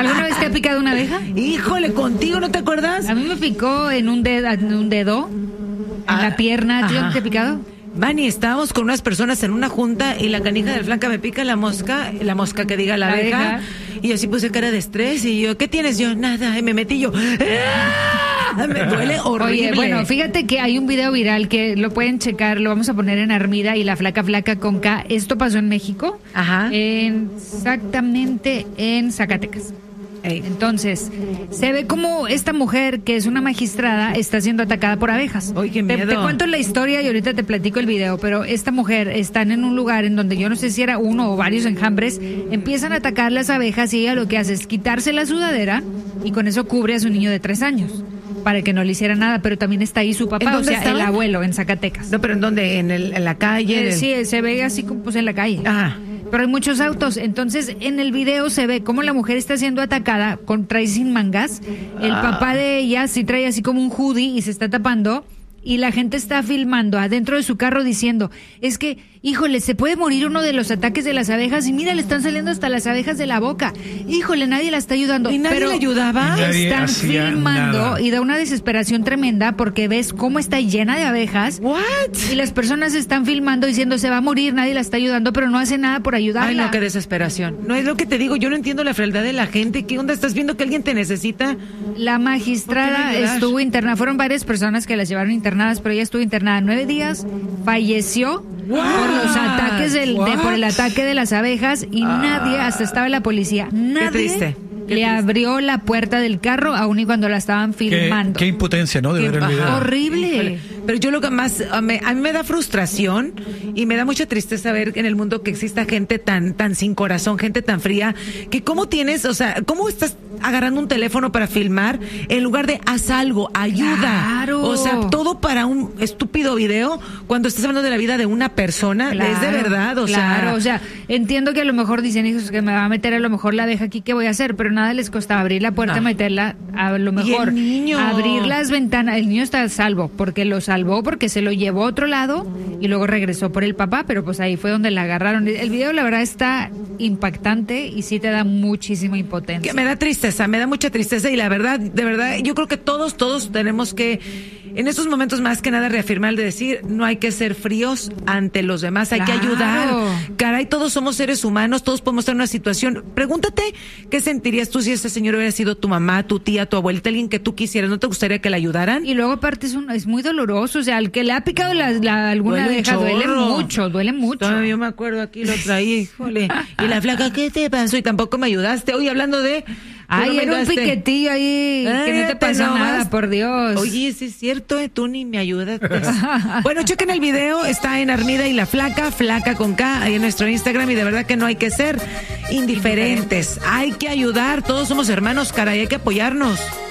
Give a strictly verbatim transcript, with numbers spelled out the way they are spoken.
¿Alguna vez te ha picado una abeja? Híjole, ¿contigo no te acuerdas? A mí me picó en un dedo, en un dedo, en Ah, la pierna. ¿Tú ajá. te ha picado? Vani, estábamos con unas personas en una junta y la canija del flanca me pica la mosca, la mosca que diga la, La abeja, abeja. y yo así puse cara de estrés y yo, ¿qué tienes? Yo, nada, y me metí yo, ¡ah! Me duele horrible. Oye, bueno, fíjate que hay un video viral que lo pueden checar, lo vamos a poner en Armida y la flaca flaca con K. Esto pasó en México, Ajá. en- exactamente en Zacatecas. Ey. Entonces, se ve como esta mujer, que es una magistrada, está siendo atacada por abejas. Ay, qué Te- miedo. Te, cuento la historia y ahorita te platico el video, pero esta mujer están en un lugar en donde yo no sé si era uno o varios enjambres, empiezan a atacar las abejas y ella lo que hace es quitarse la sudadera y con eso cubre a su niño de tres años para que no le hiciera nada, pero también está ahí su ¿En papá, o dónde sea, estaba? el abuelo en Zacatecas. No, pero ¿en dónde? ¿En, el, en la calle? Eh, en el- sí, se ve así como pues en la calle. Ajá. Pero hay muchos autos. Entonces, en el video se ve cómo la mujer está siendo atacada con trae sin mangas. El Ah. papá de ella sí trae así como un hoodie y se está tapando. Y la gente está filmando adentro de su carro diciendo, es que, híjole, se puede morir uno de los ataques de las abejas y mira, le están saliendo hasta las abejas de la boca. Híjole, nadie la está ayudando. ¿Y nadie Pero le ayudaba? Y nadie están hacía filmando nada. y da una desesperación tremenda porque ves cómo está llena de abejas. ¿What? Y las personas están filmando diciendo se va a morir, nadie la está ayudando, pero no hace nada por ayudarla. Ay, no, qué desesperación. No es lo que te digo, yo no entiendo la frialdad de la gente. ¿Qué onda? ¿Estás viendo que alguien te necesita? La magistrada ¿Por qué no ayudar? estuvo internada, fueron varias personas que las llevaron internadas, pero ella estuvo internada nueve días, falleció por los ataques del, de, What? por el ataque de las abejas y nadie, hasta estaba la policía, nadie triste, qué le triste. abrió la puerta del carro aun y cuando la estaban Qué, filmando. qué impotencia, ¿no? De Qué ver el video. baja. Horrible. Híjole. Pero yo lo que más, a mí, a mí me da frustración y me da mucha tristeza ver en el mundo que exista gente tan, tan sin corazón, gente tan fría, que cómo tienes, o sea, cómo estás agarrando un teléfono para filmar en lugar de haz algo, ayuda. Claro. O sea, todo para un estúpido video cuando estás hablando de la vida de una persona, es de verdad, o claro, sea. o sea, entiendo que a lo mejor dicen, hijos, que me va a meter a lo mejor la abeja aquí, ¿qué voy a hacer? Pero nada les costaba abrir la puerta, No. meterla, a lo ¿Y el mejor niño? abrir las ventanas. El niño está a salvo, porque lo salvó, porque se lo llevó a otro lado y luego regresó por el papá, pero pues ahí fue donde la agarraron. El video, la verdad, está impactante y sí te da muchísima impotencia. Que me da tristeza, me da mucha tristeza y la verdad, de verdad, yo creo que todos, todos tenemos que, en estos momentos más que nada reafirmar de decir, no hay que ser fríos ante los demás, hay que Claro. ayudar. Caray, todos somos seres humanos, todos podemos estar en una situación. Pregúntate, ¿qué sentirías tú si ese señor hubiera sido tu mamá, tu tía, tu abuelita, alguien que tú quisieras? ¿No te gustaría que le ayudaran? Y luego aparte es, un, es muy doloroso, o sea, al que le ha picado la, la- alguna Duele un abeja duele chorro. mucho, duele mucho. Todavía yo me acuerdo, aquí lo traí, híjole. Y la flaca, ¿qué te pasó? Y tampoco me ayudaste. Oye, hablando de... tú no Ay, me era un ayudaste. piquetillo ahí, Ay, que no te te pasó nomás. nada, por Dios. Oye, sí es cierto, eh, tú ni me ayudas. Bueno, chequen el video, está en Armida y la Flaca, Flaca con K, ahí en nuestro Instagram, y de verdad que no hay que ser indiferentes, hay que ayudar, todos somos hermanos, caray, hay que apoyarnos.